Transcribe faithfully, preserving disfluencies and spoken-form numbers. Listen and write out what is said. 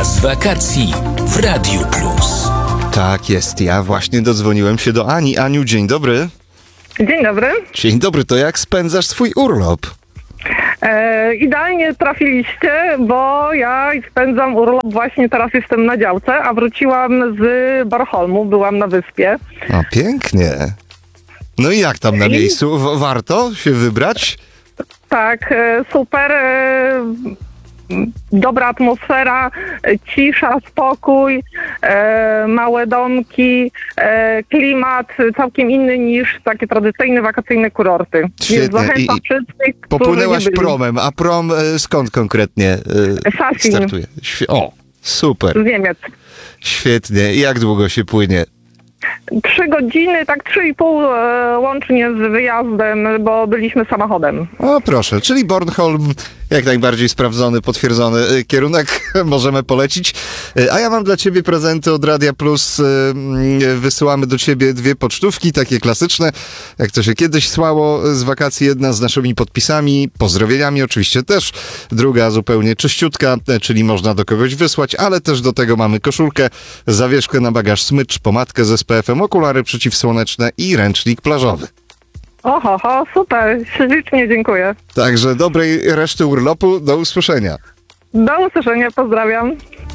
Czas wakacji w Radiu Plus. Tak jest, ja właśnie dodzwoniłem się do Ani. Aniu, dzień dobry. Dzień dobry. Dzień dobry, to jak spędzasz swój urlop? E, idealnie trafiliście, bo ja spędzam urlop, właśnie teraz jestem na działce, a wróciłam z Bornholmu, byłam na wyspie. O, pięknie. No i jak tam na I- miejscu? W- warto się wybrać? Tak, e, super, e, dobra atmosfera, e, cisza, spokój, e, małe domki, e, klimat całkiem inny niż takie tradycyjne wakacyjne kurorty. Więc Świetnie. zachęcam I- i wszystkich, którzy Popłynęłaś nie byli. promem, a prom e, skąd konkretnie e, Sasin. startuje? Świe- o, super, Z Niemiec. świetnie. I jak długo się płynie? Trzy godziny, tak trzy i pół e, łącznie z wyjazdem, bo byliśmy samochodem. O, proszę, czyli Bornholm, jak najbardziej sprawdzony, potwierdzony e, kierunek, możemy polecić. E, A ja mam dla ciebie prezenty od Radia Plus. E, mm, Wysyłamy do ciebie dwie pocztówki, takie klasyczne, jak to się kiedyś słało z wakacji. Jedna z naszymi podpisami, pozdrowieniami oczywiście też. Druga zupełnie czyściutka, e, czyli można do kogoś wysłać, ale też do tego mamy koszulkę, zawieszkę na bagaż, smycz, pomadkę z S P F-em, okulary przeciwsłoneczne i ręcznik plażowy. Oho, ho, super, ślicznie dziękuję. Także dobrej reszty urlopu, do usłyszenia. Do usłyszenia, pozdrawiam.